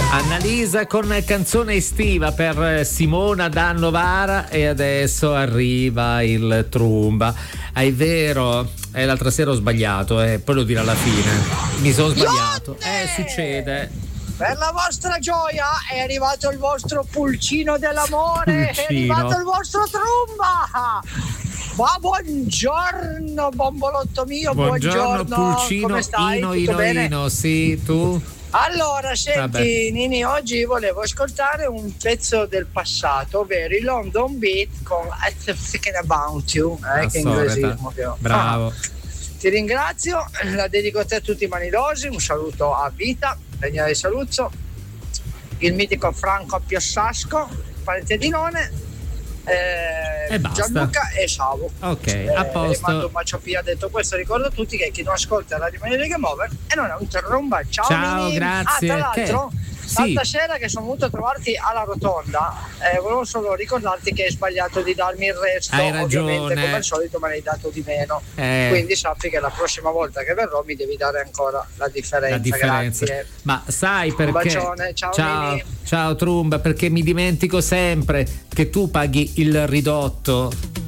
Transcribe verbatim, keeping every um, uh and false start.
Annalisa con canzone estiva per Simona da Novara e adesso arriva il Trumba. Ah, è vero, eh, l'altra sera ho sbagliato, eh, poi lo dirò alla fine. Mi sono sbagliato. Ionne! Eh, succede. Per la vostra gioia è arrivato il vostro pulcino dell'amore, Pulcino. è arrivato il vostro Trumba. Ma buongiorno bombolotto mio, Buongiorno, buongiorno, Pulcino, come stai? Ino, Tutto Ino, bene? Ino, sì, tu? Allora, senti Vabbè. Nini, oggi volevo ascoltare un pezzo del passato, ovvero il London Beat con I'm Thinking About You, eh, Ah, che soreta. inglesismo che ho. Bravo. Ah, ti ringrazio, la dedico a te, a tutti i manidosi, un saluto a Vita, Daniele Saluzzo, il mitico Franco Piossasco, parente di None, eh, E basta. Gianluca e Savo. Ok, Eh, a le posto. mando un bacio via. Detto questo, ricordo a tutti che chi non ascolta Radio Maniere Game Over e non è un Trumba. Ciao, Ciao, Nini. grazie. Ah, tra l'altro, Che? Sì. l'altra sera che sono venuto a trovarti alla rotonda, eh, volevo solo ricordarti che hai sbagliato di darmi il resto. Hai ragione. Ovviamente, come al solito, me ne hai dato di meno. Eh. Quindi sappi che la prossima volta che verrò mi devi dare ancora la differenza. La differenza. Grazie. Ma sai perché? bacione, ciao, ciao, Nini. ciao Trumba, perché mi dimentico sempre che tu paghi il ridotto.